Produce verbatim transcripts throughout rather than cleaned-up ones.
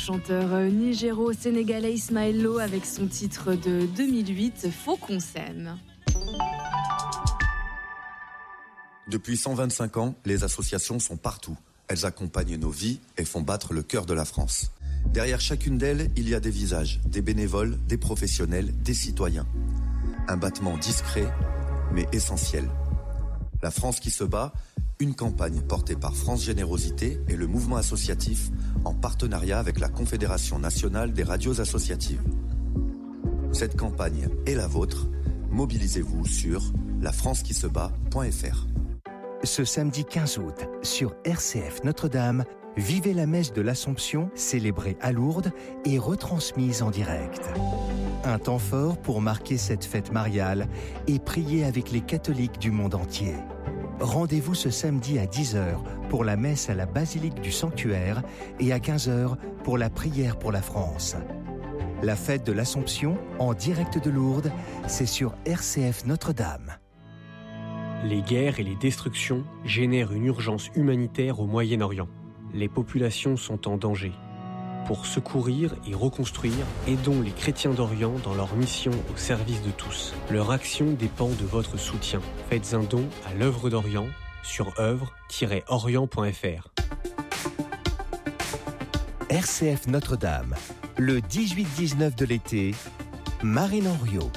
chanteur nigéro-sénégalais Ismaël Lo avec son titre de deux mille huit, Faut qu'on s'aime. Depuis cent vingt-cinq ans, les associations sont partout. Elles accompagnent nos vies et font battre le cœur de la France. Derrière chacune d'elles, il y a des visages, des bénévoles, des professionnels, des citoyens. Un battement discret, mais essentiel. La France qui se bat, une campagne portée par France Générosité et le mouvement associatif en partenariat avec la Confédération nationale des radios associatives. Cette campagne est la vôtre. Mobilisez-vous sur la france qui se bat point f r. Ce samedi quinze août, sur R C F Notre-Dame, vivez la messe de l'Assomption, célébrée à Lourdes et retransmise en direct. Un temps fort pour marquer cette fête mariale et prier avec les catholiques du monde entier. Rendez-vous ce samedi à dix heures pour la messe à la basilique du Sanctuaire et à quinze heures pour la prière pour la France. La fête de l'Assomption, en direct de Lourdes, c'est sur R C F Notre-Dame. Les guerres et les destructions génèrent une urgence humanitaire au Moyen-Orient. Les populations sont en danger. Pour secourir et reconstruire, aidons les chrétiens d'Orient dans leur mission au service de tous. Leur action dépend de votre soutien. Faites un don à l'œuvre d'Orient sur œuvre tiret orient point f r. R C F Notre-Dame, le dix-huit dix-neuf de l'été, Marine Henriot.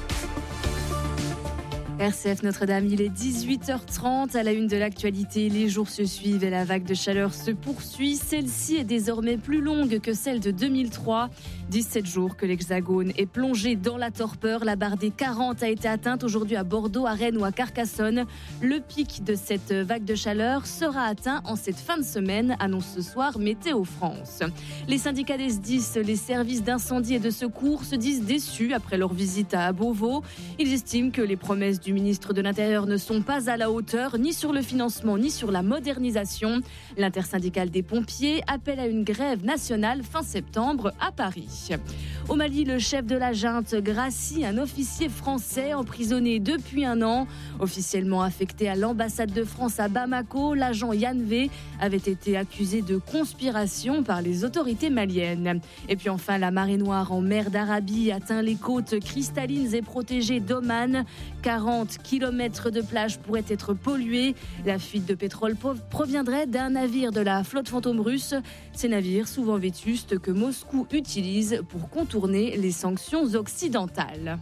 R C F Notre-Dame, il est dix-huit heures trente. À la une de l'actualité, les jours se suivent et la vague de chaleur se poursuit. Celle-ci est désormais plus longue que celle de deux mille trois. dix-sept jours que l'Hexagone est plongé dans la torpeur. La barre des quarante a été atteinte aujourd'hui à Bordeaux, à Rennes ou à Carcassonne. Le pic de cette vague de chaleur sera atteint en cette fin de semaine, annonce ce soir Météo France. Les syndicats des S D I S, les services d'incendie et de secours, se disent déçus après leur visite à Beauvau. Ils estiment que les promesses du ministre de l'Intérieur ne sont pas à la hauteur, ni sur le financement, ni sur la modernisation. L'intersyndicale des pompiers appelle à une grève nationale fin septembre à Paris. Au Mali, le chef de la junte gracie un officier français emprisonné depuis un an. Officiellement affecté à l'ambassade de France à Bamako, l'agent Yann V avait été accusé de conspiration par les autorités maliennes. Et puis enfin, la marée noire en mer d'Arabie atteint les côtes cristallines et protégées d'Oman. quarante kilomètres de plage pourraient être pollués. La fuite de pétrole proviendrait d'un navire de la flotte fantôme russe. Ces navires, souvent vétustes, que Moscou utilise pour contourner les sanctions occidentales.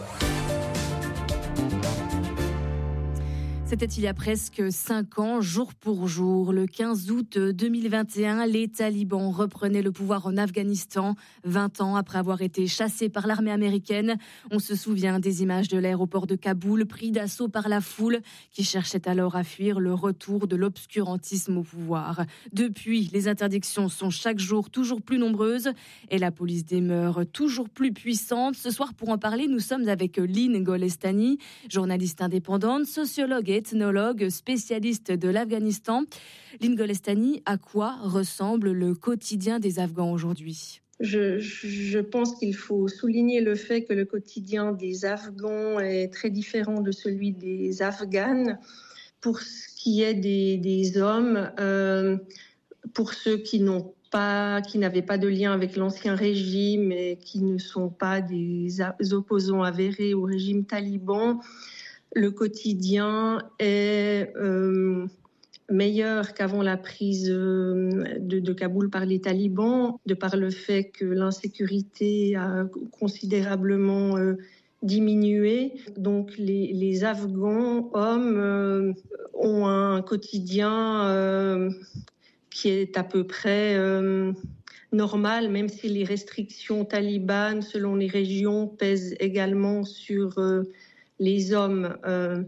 C'était il y a presque cinq ans, jour pour jour. Le quinze août deux mille vingt et un, les talibans reprenaient le pouvoir en Afghanistan, vingt ans après avoir été chassés par l'armée américaine. On se souvient des images de l'aéroport de Kaboul, pris d'assaut par la foule, qui cherchait alors à fuir le retour de l'obscurantisme au pouvoir. Depuis, les interdictions sont chaque jour toujours plus nombreuses et la police demeure toujours plus puissante. Ce soir, pour en parler, nous sommes avec Lynn Golestani, journaliste indépendante, sociologue et ethnologue, spécialiste de l'Afghanistan. Lynn Golestani, à quoi ressemble le quotidien des Afghans aujourd'hui ? Je, je pense qu'il faut souligner le fait que le quotidien des Afghans est très différent de celui des Afghanes. Pour ce qui est des, des hommes, euh, pour ceux qui n'ont pas, qui n'avaient pas de lien avec l'ancien régime et qui ne sont pas des opposants avérés au régime taliban, le quotidien est euh, meilleur qu'avant la prise euh, de, de Kaboul par les talibans, de par le fait que l'insécurité a considérablement euh, diminué. Donc les, les Afghans, hommes, euh, ont un quotidien euh, qui est à peu près euh, normal, même si les restrictions talibanes, selon les régions, pèsent également sur euh, les hommes. Euh,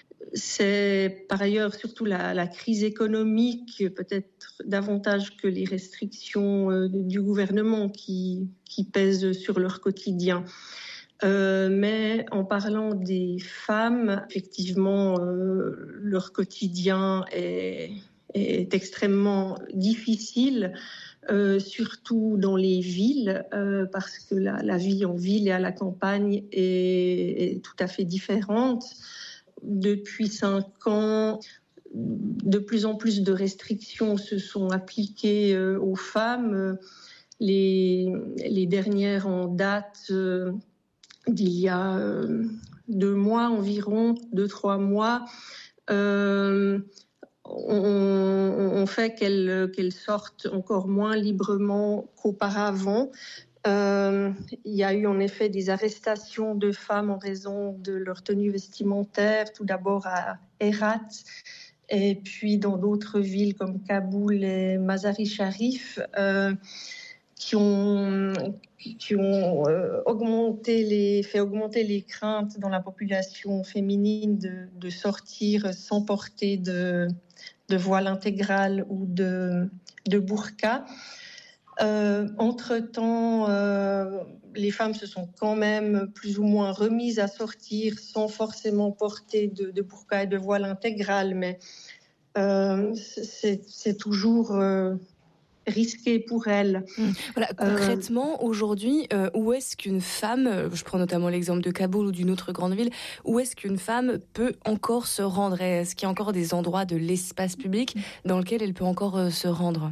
c'est par ailleurs surtout la, la crise économique, peut-être davantage que les restrictions euh, du gouvernement qui, qui pèsent sur leur quotidien. Euh, mais en parlant des femmes, effectivement, euh, leur quotidien est, est extrêmement difficile. Euh, surtout dans les villes, euh, parce que la, la vie en ville et à la campagne est, est tout à fait différente. Depuis cinq ans, de plus en plus de restrictions se sont appliquées euh, aux femmes. les, les dernières en date euh, d'il y a euh, deux mois environ, deux, trois mois, euh, on, on fait qu'elles, qu'elles sortent encore moins librement qu'auparavant. Euh, il y a eu en effet des arrestations de femmes en raison de leur tenue vestimentaire, tout d'abord à Herat, et puis dans d'autres villes comme Kaboul et Mazar-i-Sharif, euh, qui ont, qui ont euh, augmenté les, fait augmenter les craintes dans la population féminine de, de sortir sans porter de, de voile intégral ou de, de burqa. Euh, entre-temps, euh, les femmes se sont quand même plus ou moins remises à sortir sans forcément porter de, de burqa et de voile intégral, mais euh, c'est, c'est toujours euh, risqué pour elles. Mmh. Voilà, concrètement, euh, aujourd'hui, euh, où est-ce qu'une femme, je prends notamment l'exemple de Kaboul ou d'une autre grande ville, où est-ce qu'une femme peut encore se rendre? Est-ce qu'il y a encore des endroits de l'espace public dans lesquels elle peut encore euh, se rendre?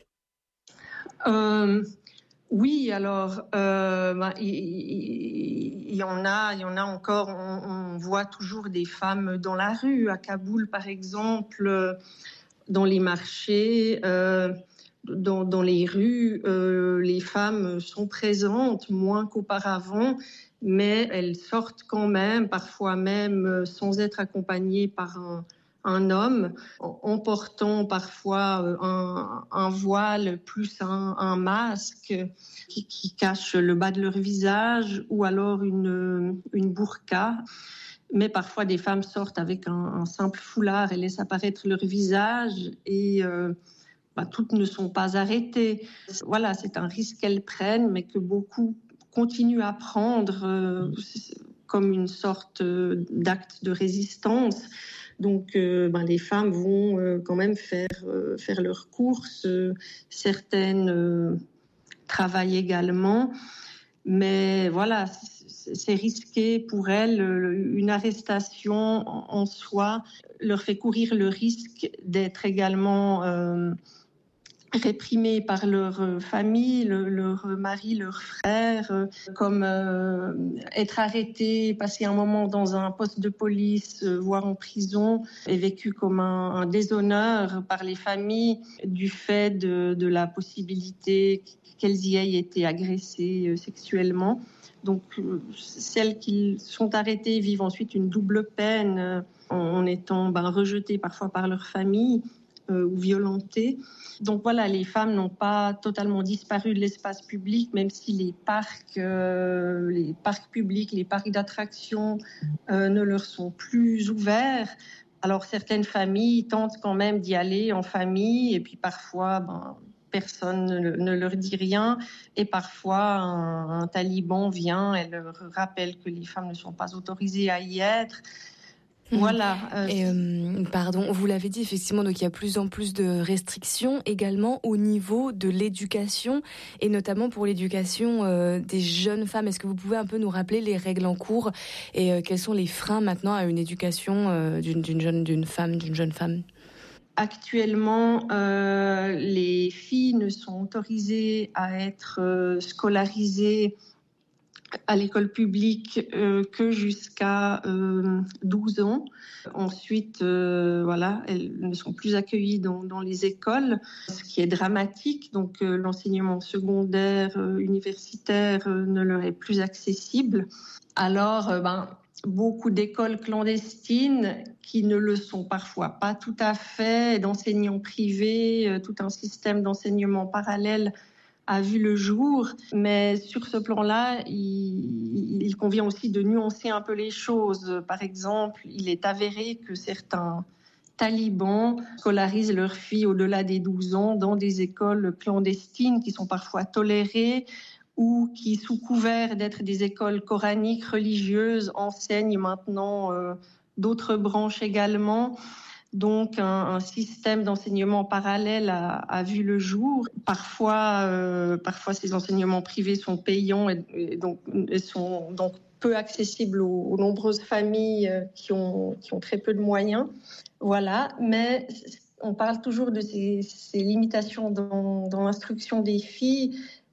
Euh, oui, alors euh, bah, il, il, il y en a, il y en a encore. On, on voit toujours des femmes dans la rue à Kaboul, par exemple, dans les marchés, euh, dans, dans les rues. Euh, les femmes sont présentes moins qu'auparavant, mais elles sortent quand même, parfois même sans être accompagnées par un un homme, en portant parfois un, un voile plus un, un masque qui, qui cache le bas de leur visage, ou alors une, une burqa. Mais parfois, des femmes sortent avec un, un simple foulard et laissent apparaître leur visage, et euh, bah, toutes ne sont pas arrêtées. Voilà, c'est un risque qu'elles prennent, mais que beaucoup continuent à prendre euh, comme une sorte d'acte de résistance. Donc, euh, ben, les femmes vont euh, quand même faire, euh, faire leurs courses. Euh, certaines euh, travaillent également. Mais voilà, c'est, c'est risqué pour elles. Une arrestation en, en soi leur fait courir le risque d'être également euh, réprimées par leur famille, le, leur mari, leur frère, comme euh, être arrêté, passer un moment dans un poste de police, euh, voire en prison, est vécu comme un, un déshonneur par les familles du fait de, de la possibilité qu'elles y aient été agressées euh, sexuellement. Donc, euh, celles qui sont arrêtées vivent ensuite une double peine euh, en, en étant ben, rejetées parfois par leur famille euh, ou violentées. Donc voilà, les femmes n'ont pas totalement disparu de l'espace public, même si les parcs, euh, les parcs publics, les parcs d'attractions euh, ne leur sont plus ouverts. Alors certaines familles tentent quand même d'y aller en famille, et puis parfois, ben, personne ne, ne leur dit rien, et parfois un, un taliban vient et leur rappelle que les femmes ne sont pas autorisées à y être. Voilà. Euh, et, euh, pardon, vous l'avez dit, effectivement, donc il y a plus en plus de restrictions également au niveau de l'éducation, et notamment pour l'éducation euh, des jeunes femmes. Est-ce que vous pouvez un peu nous rappeler les règles en cours et euh, quels sont les freins maintenant à une éducation euh, d'une, d'une jeune, d'une femme, d'une jeune femme? Actuellement, euh, les filles ne sont autorisées à être euh, scolarisées à l'école publique euh, que jusqu'à euh, douze ans. Ensuite, euh, voilà, elles ne sont plus accueillies dans, dans les écoles, ce qui est dramatique. Donc, euh, l'enseignement secondaire, euh, universitaire euh, ne leur est plus accessible. Alors, euh, ben, beaucoup d'écoles clandestines qui ne le sont parfois pas tout à fait, d'enseignants privés, euh, tout un système d'enseignement parallèle a vu le jour, mais sur ce plan-là, il, il convient aussi de nuancer un peu les choses. Par exemple, il est avéré que certains talibans scolarisent leurs filles au-delà des douze ans dans des écoles clandestines qui sont parfois tolérées, ou qui, sous couvert d'être des écoles coraniques religieuses, enseignent maintenant euh, d'autres branches également. Donc, un, un système d'enseignement parallèle a, a vu le jour. Parfois, euh, parfois, ces enseignements privés sont payants et, et donc et sont donc peu accessibles aux, aux nombreuses familles qui ont, qui ont très peu de moyens. Voilà, mais on parle toujours de ces, ces limitations dans, dans l'instruction des filles.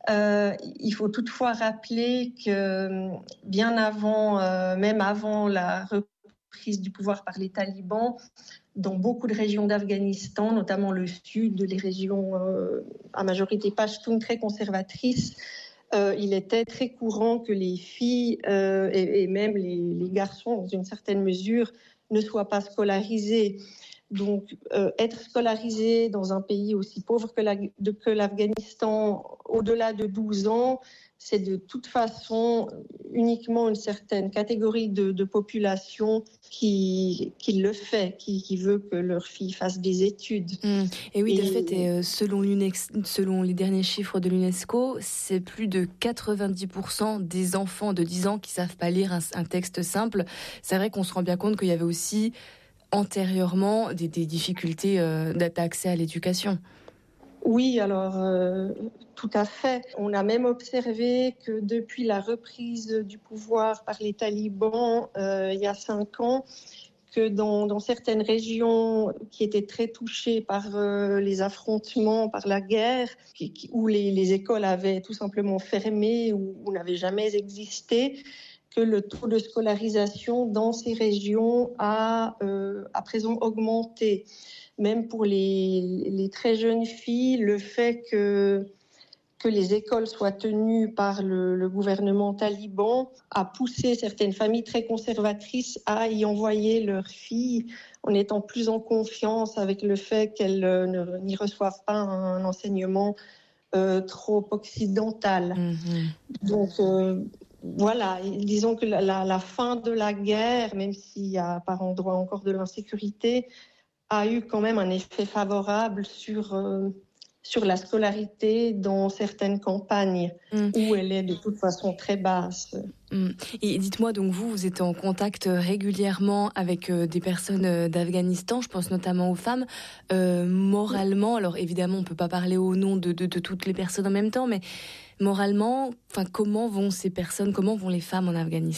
Euh, il faut toutefois rappeler que bien avant, euh, même avant la reprise du pouvoir par les talibans, dans beaucoup de régions d'Afghanistan, notamment le sud, les régions euh, à majorité pachtoune très conservatrices, euh, il était très courant que les filles euh, et, et même les, les garçons, dans une certaine mesure, ne soient pas scolarisés. Donc, euh, être scolarisé dans un pays aussi pauvre que, la, de, que l'Afghanistan, au-delà de douze ans, c'est de toute façon uniquement une certaine catégorie de, de population qui, qui le fait, qui, qui veut que leur fille fasse des études. Mmh. Et oui, de et... fait, et selon, selon les derniers chiffres de l'UNESCO, c'est plus de quatre-vingt-dix pour cent des enfants de dix ans qui ne savent pas lire un, un texte simple. C'est vrai qu'on se rend bien compte qu'il y avait aussi antérieurement des, des difficultés euh, d'accès à l'éducation. Oui, alors euh, tout à fait. On a même observé que depuis la reprise du pouvoir par les talibans euh, il y a cinq ans, que dans, dans certaines régions qui étaient très touchées par euh, les affrontements, par la guerre, qui, qui, où les, les écoles avaient tout simplement fermé ou, ou n'avaient jamais existé, que le taux de scolarisation dans ces régions a euh, à présent augmenté. Même pour les, les très jeunes filles, le fait que, que les écoles soient tenues par le, le gouvernement taliban a poussé certaines familles très conservatrices à y envoyer leurs filles en étant plus en confiance avec le fait qu'elles ne, n'y reçoivent pas un enseignement euh, trop occidental. Mmh. Donc euh, voilà, disons que la, la, la fin de la guerre, même s'il y a par endroits encore de l'insécurité, a eu quand même un effet favorable sur, euh, sur la scolarité dans certaines campagnes mmh. où elle est de toute façon très basse. Mmh. Et dites-moi, donc vous, vous êtes en contact régulièrement avec euh, des personnes euh, d'Afghanistan, je pense notamment aux femmes. Euh, moralement, alors évidemment, on ne peut pas parler au nom de, de, de toutes les personnes en même temps, mais moralement, comment vont ces personnes, comment vont les femmes en Afghanistan ?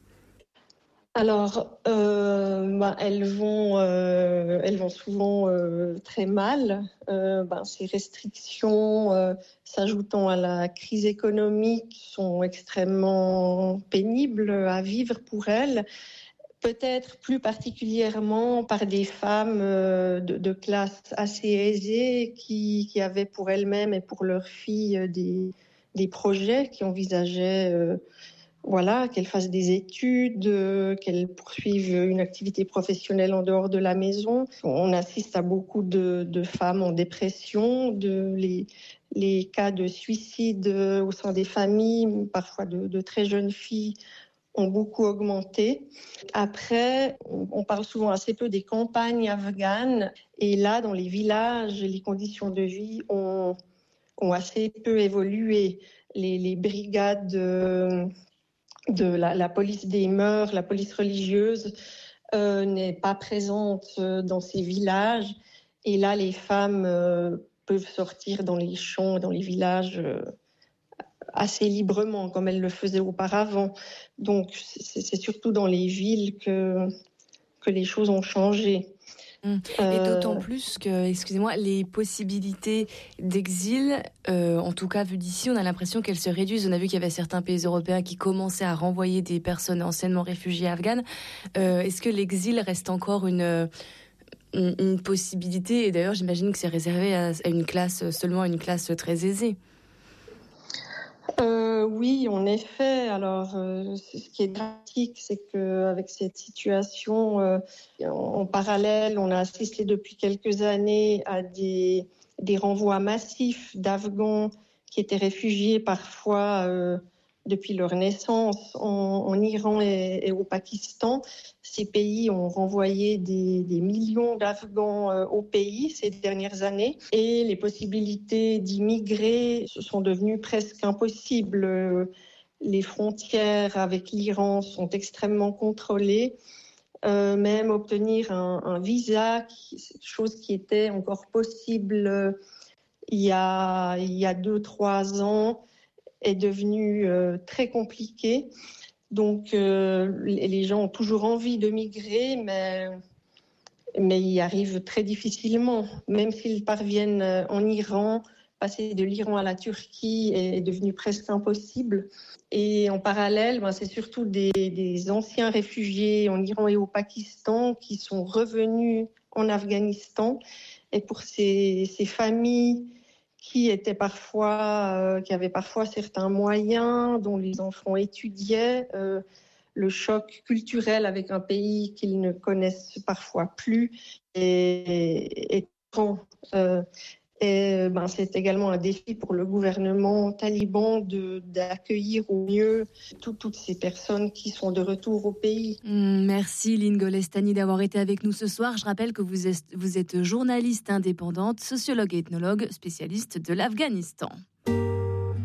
Alors, euh, bah, elles vont, euh, elles vont souvent euh, très mal. Euh, bah, ces restrictions, euh, s'ajoutant à la crise économique, sont extrêmement pénibles à vivre pour elles. Peut-être plus particulièrement par des femmes euh, de, de classe assez aisée qui, qui avaient pour elles-mêmes et pour leurs filles des, des projets, qui envisageaient euh, Voilà, qu'elles fassent des études, euh, qu'elles poursuivent une activité professionnelle en dehors de la maison. On assiste à beaucoup de, de femmes en dépression, de, les, les cas de suicide au sein des familles, parfois de, de très jeunes filles, ont beaucoup augmenté. Après, on, on parle souvent assez peu des campagnes afghanes. Et là, dans les villages, les conditions de vie ont, ont assez peu évolué. Les, les brigades... Euh, de la, la police des mœurs, la police religieuse euh, n'est pas présente euh, dans ces villages. Et là, les femmes euh, peuvent sortir dans les champs, dans les villages euh, assez librement, comme elles le faisaient auparavant. Donc, c'est, c'est surtout dans les villes que, que les choses ont changé. Mmh. Et d'autant plus que, excusez-moi, les possibilités d'exil, euh, en tout cas vu d'ici, on a l'impression qu'elles se réduisent. On a vu qu'il y avait certains pays européens qui commençaient à renvoyer des personnes anciennement réfugiées afghanes. Euh, est-ce que l'exil reste encore une, une, une possibilité ? Et d'ailleurs, j'imagine que c'est réservé à, à une classe, seulement à une classe très aisée. Euh, oui, en effet. Alors, euh, ce qui est dramatique, c'est qu'avec cette situation, euh, en parallèle, on a assisté depuis quelques années à des, des renvois massifs d'Afghans qui étaient réfugiés parfois euh, depuis leur naissance en, en Iran et, et au Pakistan. Ces pays ont renvoyé des, des millions d'Afghans euh, au pays ces dernières années et les possibilités d'immigrer sont devenues presque impossibles. Les frontières avec l'Iran sont extrêmement contrôlées. Euh, même obtenir un, un visa, qui, chose qui était encore possible euh, il y a, il y a deux, trois ans, est devenu euh, très compliqué. Donc, euh, les gens ont toujours envie de migrer, mais, mais y arrivent très difficilement. Même s'ils parviennent en Iran, passer de l'Iran à la Turquie est devenu presque impossible. Et en parallèle, ben, c'est surtout des, des anciens réfugiés en Iran et au Pakistan qui sont revenus en Afghanistan. Et pour ces, ces familles qui étaient parfois, euh, qui avaient parfois certains moyens, dont les enfants étudiaient, euh, le choc culturel avec un pays qu'ils ne connaissent parfois plus est, est grand. Euh, et ben, c'est également un défi pour le gouvernement taliban de, d'accueillir au mieux tout, toutes ces personnes qui sont de retour au pays. Mmh, merci Lynn Golestani d'avoir été avec nous ce soir. Je rappelle que vous êtes, vous êtes journaliste indépendante, sociologue et ethnologue, spécialiste de l'Afghanistan.